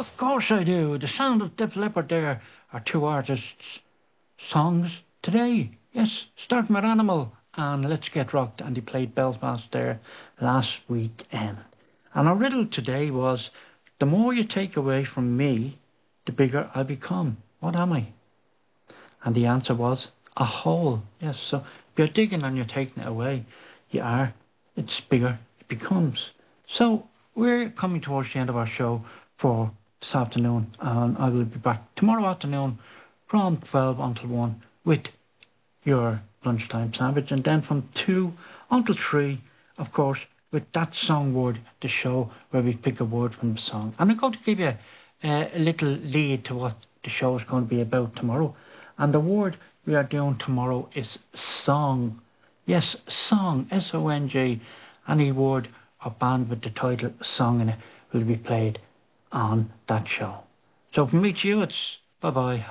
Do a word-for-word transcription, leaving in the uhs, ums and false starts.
Of course I do. The sound of Def Leppard there are two artists' songs today. Yes, starting with Animal and Let's Get Rocked, and he played Belfast there last weekend. And our riddle today was, the more you take away from me, the bigger I become. What am I? And the answer was a hole. Yes, so if you're digging and you're taking it away, you are, it's bigger it becomes. So we're coming towards the end of our show for this afternoon, and I will be back tomorrow afternoon from twelve until one with your lunchtime sandwich, and then from two until three, of course, with that song word, the show where we pick a word from the song. And I'm going to give you a, a little lead to what the show is going to be about tomorrow. And the word we are doing tomorrow is song. Yes, song, S O N G. Any word or band with the title song in it will be played on that show. So from me to you, it's bye-bye.